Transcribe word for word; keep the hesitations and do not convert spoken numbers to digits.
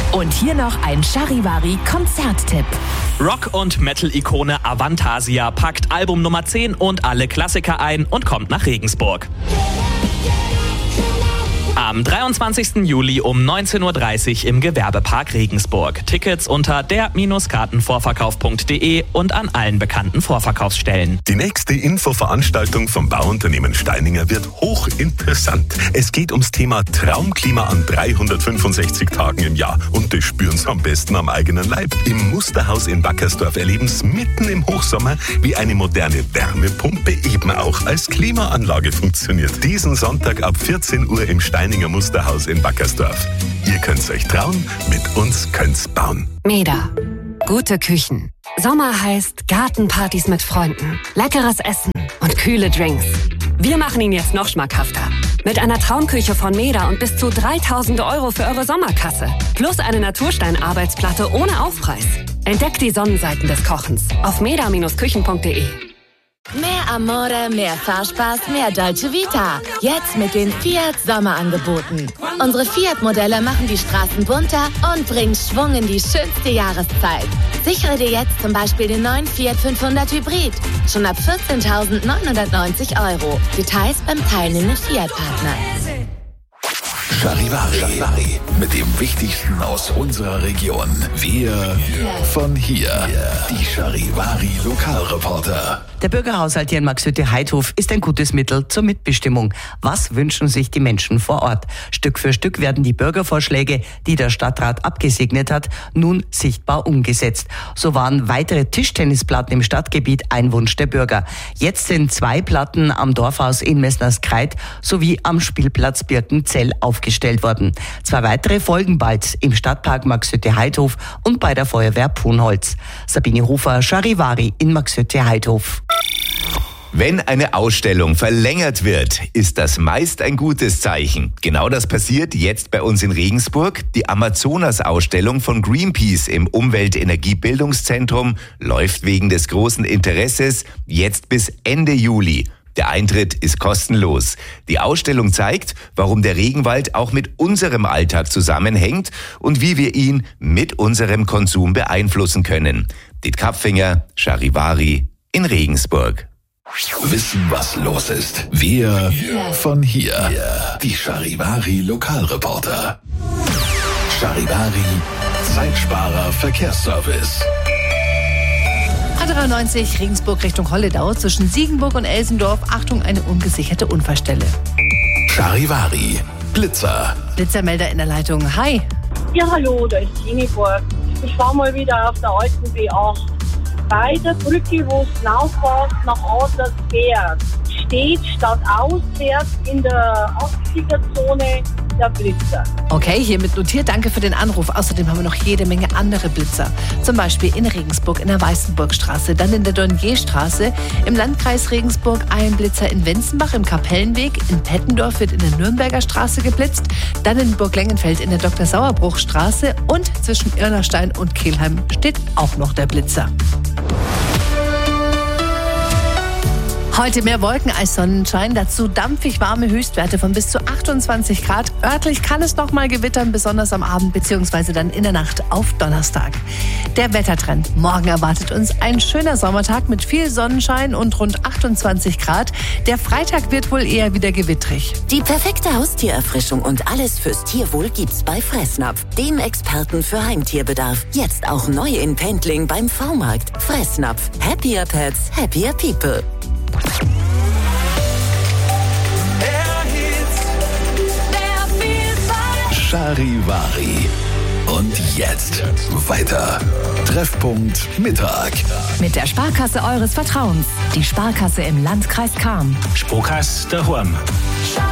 Und hier noch ein Charivari-Konzerttipp. Rock- und Metal-Ikone Avantasia packt Album Nummer zehn und alle Klassiker ein und kommt nach Regensburg. Am dreiundzwanzigsten Juli um neunzehn Uhr dreißig im Gewerbepark Regensburg. Tickets unter der Kartenvorverkauf punkt de und an allen bekannten Vorverkaufsstellen. Die nächste Infoveranstaltung vom Bauunternehmen Steininger wird hochinteressant. Es geht ums Thema Traumklima an dreihundertfünfundsechzig Tagen im Jahr. Und das spüren Sie am besten am eigenen Leib. Im Musterhaus in Wackersdorf erleben Sie mitten im Hochsommer, wie eine moderne Wärmepumpe eben auch als Klimaanlage funktioniert. Diesen Sonntag ab vierzehn Uhr im Steininger Musterhaus in Wackersdorf. Ihr könnt's euch trauen, mit uns könnt's bauen. Meda. Gute Küchen. Sommer heißt Gartenpartys mit Freunden, leckeres Essen und kühle Drinks. Wir machen ihn jetzt noch schmackhafter. Mit einer Traumküche von Meda und bis zu dreitausend Euro für eure Sommerkasse. Plus eine Naturstein-Arbeitsplatte ohne Aufpreis. Entdeckt die Sonnenseiten des Kochens auf meda Küchen punkt de. Mehr Amore, mehr Fahrspaß, mehr Dolce Vita. Jetzt mit den Fiat Sommerangeboten. Unsere Fiat-Modelle machen die Straßen bunter und bringen Schwung in die schönste Jahreszeit. Sichere dir jetzt zum Beispiel den neuen Fiat fünfhundert Hybrid. Schon ab vierzehntausendneunhundertneunzig Euro. Details beim teilnehmenden Fiat-Partner. Charivari, mit dem Wichtigsten aus unserer Region. Wir von hier. Die Charivari Lokalreporter. Der Bürgerhaushalt hier in Marxhütte-Heidhof ist ein gutes Mittel zur Mitbestimmung. Was wünschen sich die Menschen vor Ort? Stück für Stück werden die Bürgervorschläge, die der Stadtrat abgesegnet hat, nun sichtbar umgesetzt. So waren weitere Tischtennisplatten im Stadtgebiet ein Wunsch der Bürger. Jetzt sind zwei Platten am Dorfhaus in Messnerskreit sowie am Spielplatz Birkenzell aufgestellt worden. Zwei weitere folgen bald im Stadtpark Marxhütte-Heidhof und bei der Feuerwehr Punholz. Sabine Hofer, Charivari in Marxhütte-Heidhof. Wenn eine Ausstellung verlängert wird, ist das meist ein gutes Zeichen. Genau das passiert jetzt bei uns in Regensburg. Die Amazonas-Ausstellung von Greenpeace im Umwelt-Energie-Bildungszentrum läuft wegen des großen Interesses jetzt bis Ende Juli. Der Eintritt ist kostenlos. Die Ausstellung zeigt, warum der Regenwald auch mit unserem Alltag zusammenhängt und wie wir ihn mit unserem Konsum beeinflussen können. Dit Kapfinger, Charivari in Regensburg. Wissen, was los ist. Wir von hier. Die Charivari Lokalreporter. Charivari Zeitsparer Verkehrsservice. A dreiundneunzig Regensburg Richtung Holledau zwischen Siegenburg und Elsendorf. Achtung, eine ungesicherte Unfallstelle. Charivari Blitzer. Blitzermelder in der Leitung. Hi. Ja, hallo, da ist Tiniburg. Ich war mal wieder auf der alten B acht. Bei der Brücke, wo es hinaufwärts nach Adlersberg steht, statt auswärts in der achtziger-Zone der Blitzer. Okay, hiermit notiert. Danke für den Anruf. Außerdem haben wir noch jede Menge andere Blitzer. Zum Beispiel in Regensburg in der Weißenburgstraße, dann in der Dornierstraße, im Landkreis Regensburg ein Blitzer in Wenzenbach im Kapellenweg, in Pettendorf wird in der Nürnberger Straße geblitzt, dann in Burglengenfeld in der Doktor Sauerbruchstraße und zwischen Irnerstein und Kelheim steht auch noch der Blitzer. Heute mehr Wolken als Sonnenschein, dazu dampfig warme Höchstwerte von bis zu achtundzwanzig Grad. Örtlich kann es noch mal gewittern, besonders am Abend bzw. dann in der Nacht auf Donnerstag. Der Wettertrend. Morgen erwartet uns ein schöner Sommertag mit viel Sonnenschein und rund achtundzwanzig Grad. Der Freitag wird wohl eher wieder gewittrig. Die perfekte Haustiererfrischung und alles fürs Tierwohl gibt's bei Fressnapf, dem Experten für Heimtierbedarf. Jetzt auch neu in Pendling beim V-Markt. Fressnapf. Happier Pets, happier People. Charivari. Und jetzt weiter. Treffpunkt Mittag. Mit der Sparkasse eures Vertrauens. Die Sparkasse im Landkreis Cham. Sparkasse daheim.